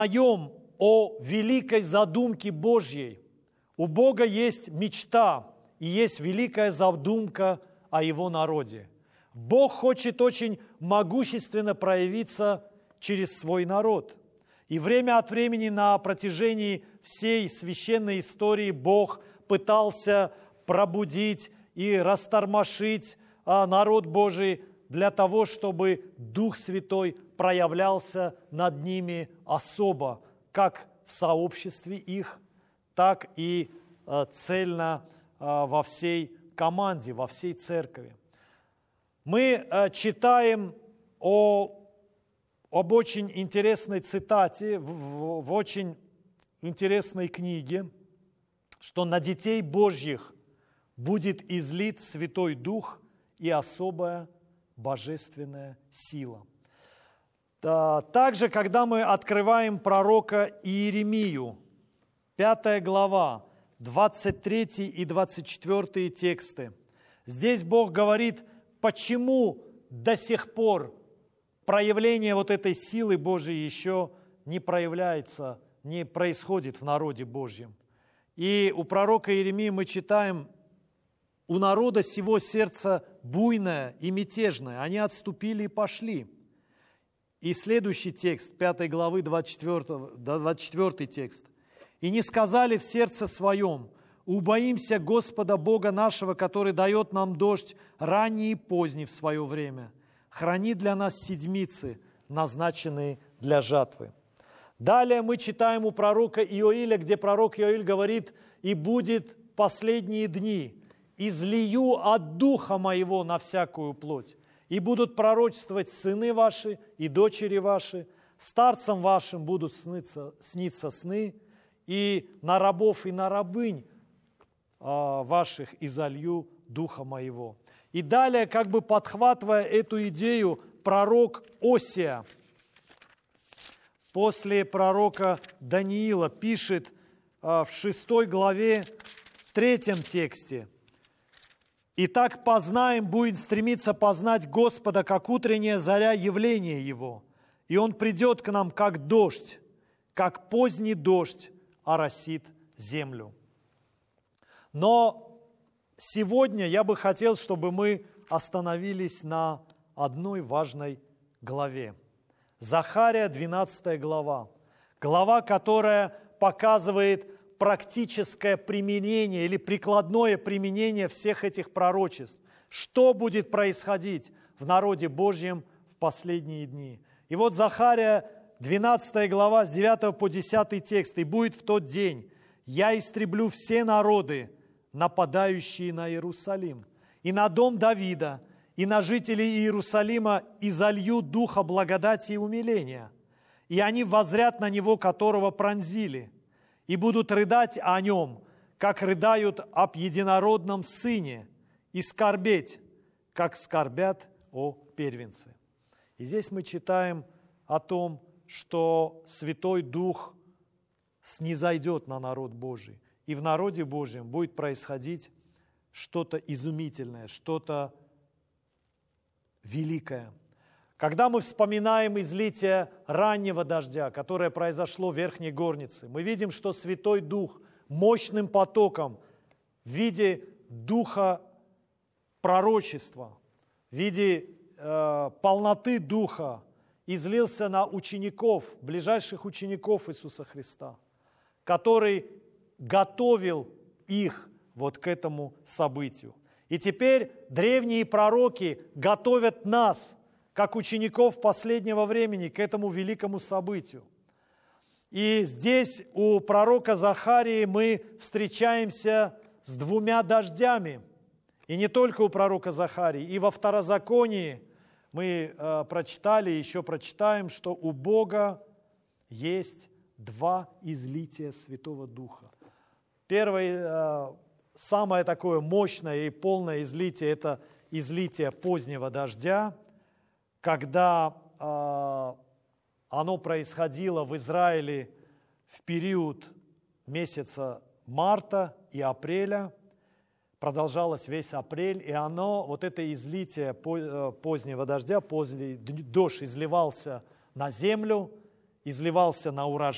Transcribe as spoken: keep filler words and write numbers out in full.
узнаем о великой задумке Божьей. У Бога есть мечта и есть великая задумка о Его народе. Бог хочет очень могущественно проявиться через свой народ. И время от времени на протяжении всей священной истории Бог пытался пробудить и растормошить народ Божий для того, чтобы Дух Святой проявлялся над ними особо, как в сообществе их, так и цельно во всей команде, во всей церкви. Мы читаем о, об очень интересной цитате в, в очень интересной книге, что на детей Божьих будет излит Святой Дух и особая божественная сила. Также, когда мы открываем пророка Иеремию, пятая глава, двадцать третий и двадцать четвёртый тексты, здесь Бог говорит, почему до сих пор проявление вот этой силы Божией еще не проявляется, не происходит в народе Божьем. И у пророка Иеремии мы читаем, у народа сего сердце буйное и мятежное, они отступили и пошли. И следующий текст, пятой главы, двадцать четвёртый текст. «И не сказали в сердце своем, убоимся Господа Бога нашего, который дает нам дождь ранний и поздний в свое время. Храни для нас седмицы, назначенные для жатвы». Далее мы читаем у пророка Иоиля, где пророк Иоиль говорит, «И будет последние дни, излию от Духа Моего на всякую плоть, и будут пророчествовать сыны ваши и дочери ваши, старцам вашим будут сниться, сниться сны, и на рабов и на рабынь а, ваших изолью Духа Моего». И далее, как бы подхватывая эту идею, пророк Осия после пророка Даниила пишет а, в шестой главе, в третьем тексте: «Итак, познаем, будет стремиться познать Господа, как утренняя заря явления Его, и Он придет к нам, как дождь, как поздний дождь оросит землю». Но сегодня я бы хотел, чтобы мы остановились на одной важной главе. Захария, двенадцатая глава. Глава, которая показывает практическое применение или прикладное применение всех этих пророчеств. Что будет происходить в народе Божьем в последние дни? И вот Захария, двенадцатая глава, с девятого по десятый текст. «И будет в тот день, я истреблю все народы, нападающие на Иерусалим, и на дом Давида, и на жителей Иерусалима изолью духа благодати и умиления, и они воззрят на него, которого пронзили, и будут рыдать о нем, как рыдают об единородном сыне, и скорбеть, как скорбят о первенце». И здесь мы читаем о том, что Святой Дух снизойдет на народ Божий, и в народе Божьем будет происходить что-то изумительное, что-то великое. Когда мы вспоминаем излитие раннего дождя, которое произошло в Верхней Горнице, мы видим, что Святой Дух мощным потоком в виде духа пророчества, в виде э, полноты Духа излился на учеников, ближайших учеников Иисуса Христа, который готовил их вот к этому событию. И теперь древние пророки готовят нас, как учеников последнего времени, к этому великому событию. И здесь у пророка Захарии мы встречаемся с двумя дождями. И не только у пророка Захарии, и во Второзаконии мы э, прочитали, еще прочитаем, что у Бога есть два излития Святого Духа. Первое, э, самое такое мощное и полное излитие – это излитие позднего дождя, когда э, оно происходило в Израиле в период месяца марта и апреля, продолжалось весь апрель, и оно, вот это излитие позднего дождя, поздний дождь изливался на землю, изливался на урожай,